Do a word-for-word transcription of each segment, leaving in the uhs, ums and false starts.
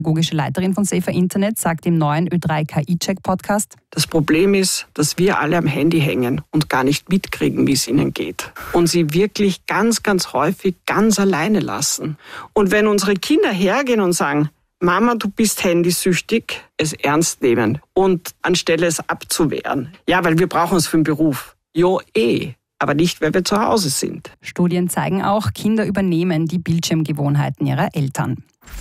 Pädagogische Leiterin von Safer Internet sagt im neuen Ö drei K I-Check-Podcast: Das Problem ist, dass wir alle am Handy hängen und gar nicht mitkriegen, wie es ihnen geht. Und sie wirklich ganz, ganz häufig ganz alleine lassen. Und wenn unsere Kinder hergehen und sagen, Mama, du bist handysüchtig, es ernst nehmen und anstelle es abzuwehren. Ja, weil wir brauchen es für den Beruf. Jo, eh. Aber nicht, weil wir zu Hause sind. Studien zeigen auch, Kinder übernehmen die Bildschirmgewohnheiten ihrer Eltern.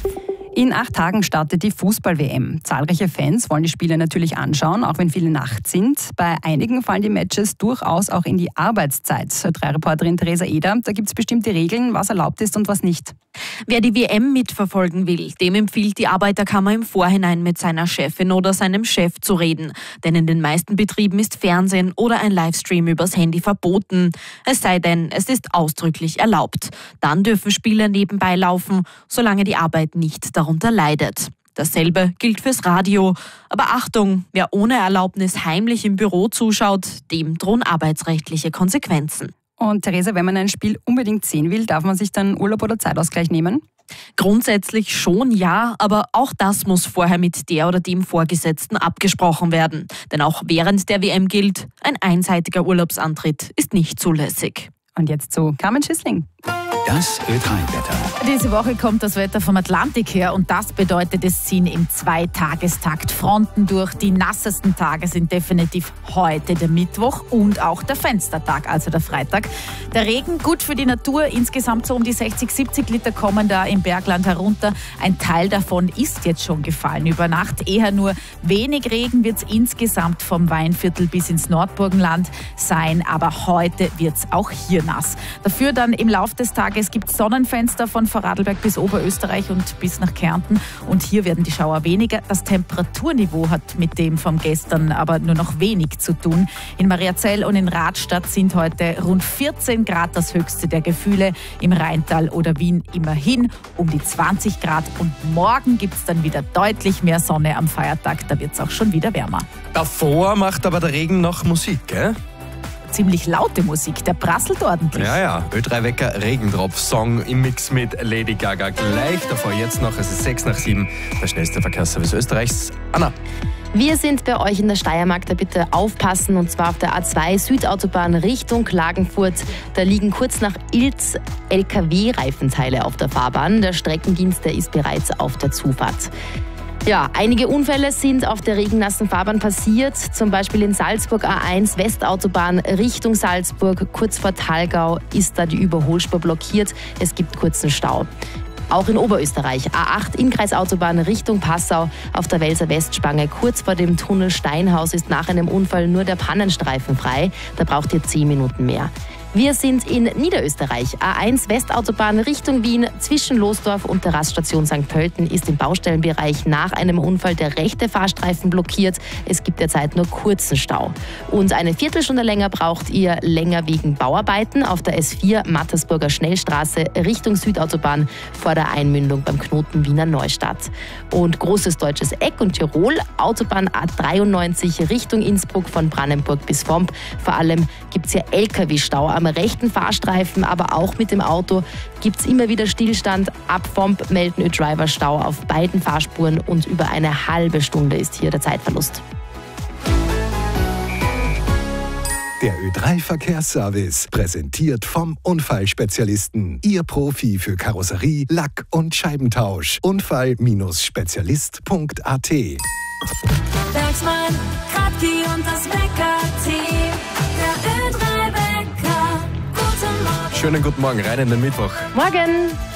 In acht Tagen startet die Fußball-W M. Zahlreiche Fans wollen die Spiele natürlich anschauen, auch wenn viele nachts sind. Bei einigen fallen die Matches durchaus auch in die Arbeitszeit. drei Reporterin Theresa Eder, da gibt es bestimmte Regeln, was erlaubt ist und was nicht. Wer die W M mitverfolgen will, dem empfiehlt die Arbeiterkammer im Vorhinein mit seiner Chefin oder seinem Chef zu reden. Denn in den meisten Betrieben ist Fernsehen oder ein Livestream übers Handy verboten. Es sei denn, es ist ausdrücklich erlaubt. Dann dürfen Spiele nebenbei laufen, solange die Arbeit nicht darunter leidet. Dasselbe gilt fürs Radio. Aber Achtung, wer ohne Erlaubnis heimlich im Büro zuschaut, dem drohen arbeitsrechtliche Konsequenzen. Und Theresa, wenn man ein Spiel unbedingt sehen will, darf man sich dann Urlaub oder Zeitausgleich nehmen? Grundsätzlich schon, ja, aber auch das muss vorher mit der oder dem Vorgesetzten abgesprochen werden. Denn auch während der W M gilt, ein einseitiger Urlaubsantritt ist nicht zulässig. Und jetzt zu Carmen Schissling. Das Ö drei Wetter. Diese Woche kommt das Wetter vom Atlantik her und das bedeutet, es ziehen im Zweitagestakt Fronten durch. Die nassesten Tage sind definitiv heute der Mittwoch und auch der Fenstertag, also der Freitag. Der Regen gut für die Natur, insgesamt so um die sechzig, siebzig Liter kommen da im Bergland herunter. Ein Teil davon ist jetzt schon gefallen. Über Nacht eher nur wenig Regen wird es insgesamt vom Weinviertel bis ins Nordburgenland sein, aber heute wird es auch hier nass. Dafür dann im Laufe des Tages Es gibt Sonnenfenster von Vorarlberg bis Oberösterreich und bis nach Kärnten. Und hier werden die Schauer weniger. Das Temperaturniveau hat mit dem von gestern aber nur noch wenig zu tun. In Mariazell und in Radstadt sind heute rund vierzehn Grad das höchste der Gefühle. Im Rheintal oder Wien immerhin um die zwanzig Grad. Und morgen gibt es dann wieder deutlich mehr Sonne am Feiertag. Da wird es auch schon wieder wärmer. Davor macht aber der Regen noch Musik, gell? Ziemlich laute Musik, der prasselt ordentlich. Ja, ja. Ö drei Wecker Regendropf-Song im Mix mit Lady Gaga. Gleich davor jetzt noch, es ist sechs nach sieben, der schnellste Verkehrsservice Österreichs. Anna. Wir sind bei euch in der Steiermark, da bitte aufpassen, und zwar auf der A zwei Südautobahn Richtung Klagenfurt. Da liegen kurz nach Ilz L K W-Reifenteile auf der Fahrbahn. Der Streckendienst, der ist bereits auf der Zufahrt. Ja, einige Unfälle sind auf der regennassen Fahrbahn passiert, zum Beispiel in Salzburg A eins Westautobahn Richtung Salzburg. Kurz vor Thalgau ist da die Überholspur blockiert, es gibt kurzen Stau. Auch in Oberösterreich A acht Innkreisautobahn Richtung Passau auf der Welser Westspange. Kurz vor dem Tunnel Steinhaus ist nach einem Unfall nur der Pannenstreifen frei, da braucht ihr zehn Minuten mehr. Wir sind in Niederösterreich. A eins Westautobahn Richtung Wien zwischen Losdorf und der Raststation Sankt Pölten ist im Baustellenbereich nach einem Unfall der rechte Fahrstreifen blockiert. Es gibt derzeit nur kurzen Stau. Und eine Viertelstunde länger braucht ihr länger wegen Bauarbeiten auf der S vier Mattersburger Schnellstraße Richtung Südautobahn vor der Einmündung beim Knoten Wiener Neustadt. Und Großes Deutsches Eck und Tirol, Autobahn A dreiundneunzig Richtung Innsbruck von Brannenburg bis Vomp. Vor allem gibt es hier L K W-Stau am rechten Fahrstreifen, aber auch mit dem Auto gibt es immer wieder Stillstand. Ab Vomp melden Ö-Driver Stau auf beiden Fahrspuren und über eine halbe Stunde ist hier der Zeitverlust. Der Ö drei Verkehrsservice, präsentiert vom Unfallspezialisten. Ihr Profi für Karosserie, Lack- und Scheibentausch. Unfall Spezialist Punkt a t. Bergsmann, Kratki und das Wecker-Team. Der Ö drei Wecker. Guten Morgen. Schönen guten Morgen, rein in den Mittwoch. Morgen!